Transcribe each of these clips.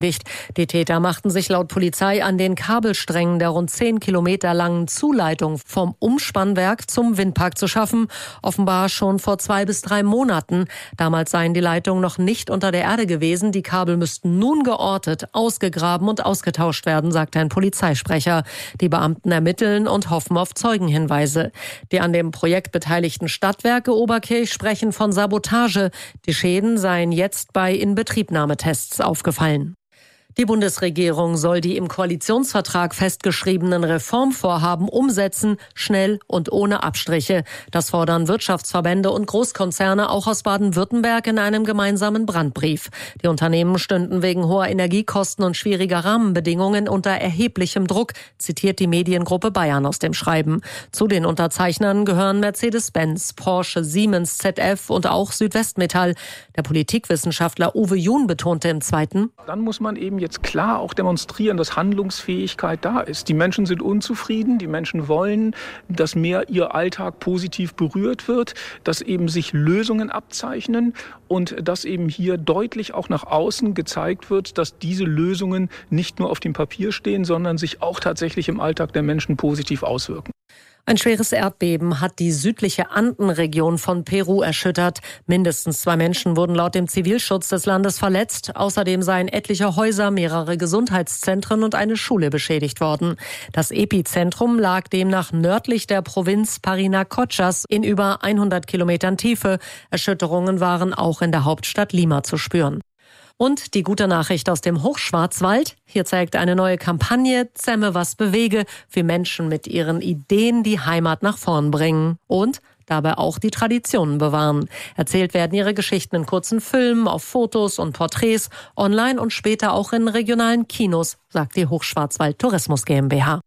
Die Täter machten sich laut Polizei an den Kabelsträngen der rund 10 Kilometer langen Zuleitung vom Umspannwerk zum Windpark zu schaffen, offenbar schon vor 2 bis 3 Monaten. Damals seien die Leitungen noch nicht unter der Erde gewesen. Die Kabel müssten nun geortet, ausgegraben und ausgetauscht werden, sagt ein Polizeisprecher. Die Beamten ermitteln und hoffen auf Zeugenhinweise. Die an dem Projekt beteiligten Stadtwerke Oberkirch sprechen von Sabotage. Die Schäden seien jetzt bei Inbetriebnahmetests aufgefallen. Die Bundesregierung soll die im Koalitionsvertrag festgeschriebenen Reformvorhaben umsetzen, schnell und ohne Abstriche. Das fordern Wirtschaftsverbände und Großkonzerne auch aus Baden-Württemberg in einem gemeinsamen Brandbrief. Die Unternehmen stünden wegen hoher Energiekosten und schwieriger Rahmenbedingungen unter erheblichem Druck, zitiert die Mediengruppe Bayern aus dem Schreiben. Zu den Unterzeichnern gehören Mercedes-Benz, Porsche, Siemens, ZF und auch Südwestmetall. Der Politikwissenschaftler Uwe Jun betonte im Zweiten: Dann muss man eben jetzt klar auch demonstrieren, dass Handlungsfähigkeit da ist. Die Menschen sind unzufrieden, die Menschen wollen, dass mehr ihr Alltag positiv berührt wird, dass eben sich Lösungen abzeichnen und dass eben hier deutlich auch nach außen gezeigt wird, dass diese Lösungen nicht nur auf dem Papier stehen, sondern sich auch tatsächlich im Alltag der Menschen positiv auswirken. Ein schweres Erdbeben hat die südliche Andenregion von Peru erschüttert. Mindestens 2 Menschen wurden laut dem Zivilschutz des Landes verletzt. Außerdem seien etliche Häuser, mehrere Gesundheitszentren und eine Schule beschädigt worden. Das Epizentrum lag demnach nördlich der Provinz Parinacochas in über 100 Kilometern Tiefe. Erschütterungen waren auch in der Hauptstadt Lima zu spüren. Und die gute Nachricht aus dem Hochschwarzwald. Hier zeigt eine neue Kampagne Zemme was bewege, wie Menschen mit ihren Ideen die Heimat nach vorn bringen und dabei auch die Traditionen bewahren. Erzählt werden ihre Geschichten in kurzen Filmen, auf Fotos und Porträts, online und später auch in regionalen Kinos, sagt die Hochschwarzwald Tourismus GmbH.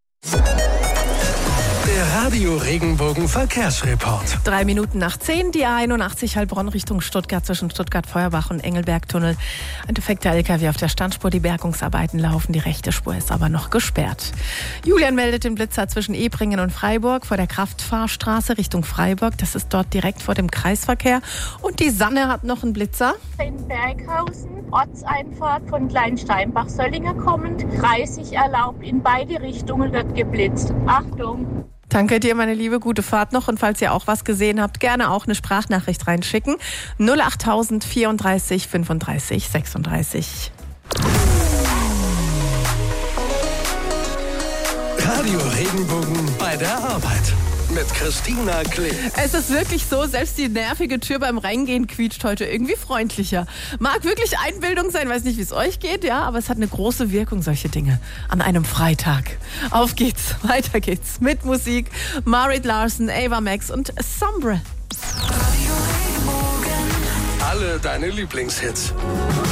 Der Radio Regenbogen Verkehrsreport. 3 Minuten nach 10, die A81 Heilbronn Richtung Stuttgart zwischen Stuttgart-Feuerbach und Engelberg-Tunnel. Ein defekter LKW auf der Standspur, die Bergungsarbeiten laufen, die rechte Spur ist aber noch gesperrt. Julian meldet den Blitzer zwischen Ebringen und Freiburg vor der Kraftfahrstraße Richtung Freiburg. Das ist dort direkt vor dem Kreisverkehr. Und die Sanne hat noch einen Blitzer. In Berghausen, Ortseinfahrt von Kleinsteinbach-Söllinger kommend, 30 erlaubt, in beide Richtungen wird geblitzt. Achtung! Danke dir, meine Liebe, gute Fahrt noch. Und falls ihr auch was gesehen habt, gerne auch eine Sprachnachricht reinschicken. 08000 34 35 36. Radio Regenbogen bei der Arbeit. Mit Christina Klee. Es ist wirklich so, selbst die nervige Tür beim Reingehen quietscht heute irgendwie freundlicher. Mag wirklich Einbildung sein, weiß nicht, wie es euch geht, ja, aber es hat eine große Wirkung, solche Dinge. An einem Freitag. Auf geht's, weiter geht's. Mit Musik, Marit Larsen, Ava Max und Sombre. Alle deine Lieblingshits.